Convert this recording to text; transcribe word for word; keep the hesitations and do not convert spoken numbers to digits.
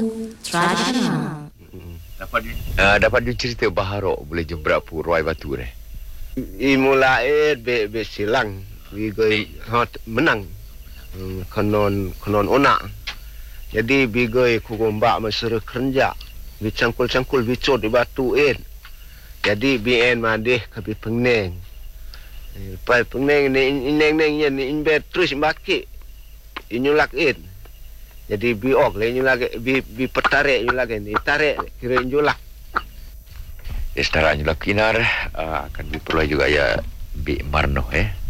Tradisional. Dapat uh, dapat dia cerita baharok boleh jembrak pu roi batu deh. Imulai be be silang bigoi hot menang. Hmm, konon konon onak. Jadi bigoi ku gombak mesra kerja. Bicangkul-cangkul bicot di batu en. Jadi bien madeh kapi pengneng. Pai pengneng ni ineng-neng yen ni inbet terus baki. Inyulak en. Jadi biok le nyulak bi bi petarik nyulak ni tarik kira nyulak. Istara nyulak kinar uh, akan diperoleh juga ya bi marno eh.